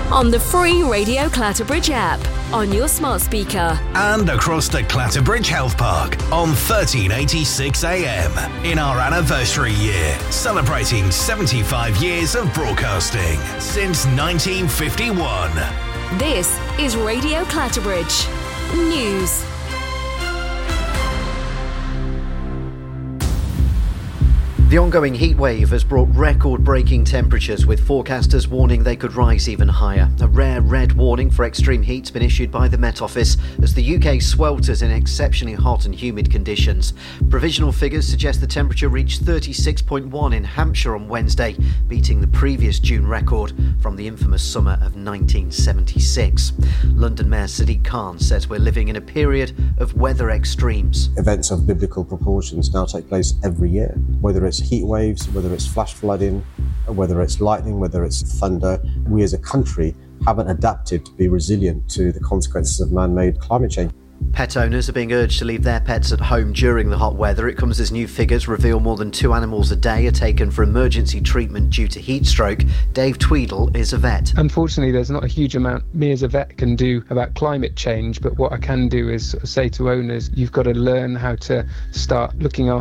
on the free Radio Clatterbridge app, on your smart speaker, and across the Clatterbridge Health Park on 1386 AM in our anniversary year, celebrating 75 years of broadcasting since 1951. This is Radio Clatterbridge News. The ongoing heat wave has brought record-breaking temperatures, with forecasters warning they could rise even higher. A rare red warning for extreme heat's been issued by the Met Office as the UK swelters in exceptionally hot and humid conditions. Provisional figures suggest the temperature reached 36.1 in Hampshire on Wednesday, beating the previous June record from the infamous summer of 1976. London Mayor Sadiq Khan says we're living in a period of weather extremes. Events of biblical proportions now take place every year, whether it's heat waves, whether it's flash flooding, whether it's lightning, whether it's thunder. We as a country haven't adapted to be resilient to the consequences of man-made climate change. Pet owners are being urged to leave their pets at home during the hot weather. It comes as new figures reveal more than 2 animals a day are taken for emergency treatment due to heat stroke. Dave Tweedle is a vet. Unfortunately, there's not a huge amount me as a vet can do about climate change, but what I can do is say to owners, you've got to learn how to start looking after